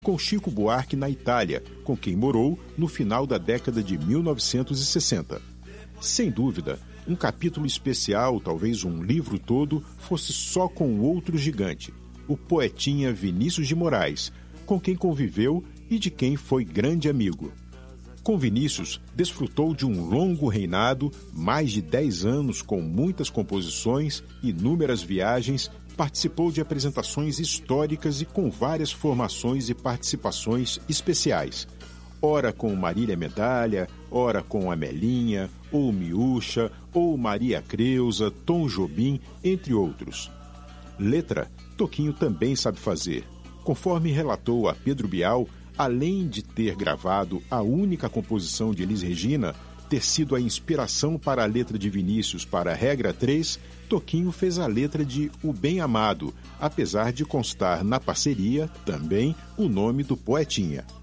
com Chico Buarque na Itália, com quem morou no final da década de 1960. Sem dúvida, um capítulo especial, talvez um livro todo, fosse só com outro gigante, o poetinha Vinícius de Moraes, com quem conviveu e de quem foi grande amigo. Com Vinícius, desfrutou de um longo reinado, mais de 10 anos com muitas composições, inúmeras viagens, participou de apresentações históricas e com várias formações e participações especiais. Ora com Marília Medalha, ora com Amelinha, ou Miúcha, ou Maria Creuza, Tom Jobim, entre outros. Letra, Toquinho também sabe fazer. Conforme relatou a Pedro Bial, além de ter gravado a única composição de Elis Regina, ter sido a inspiração para a letra de Vinícius para a Regra 3, Toquinho fez a letra de O Bem Amado, apesar de constar na parceria, também, o nome do poetinha.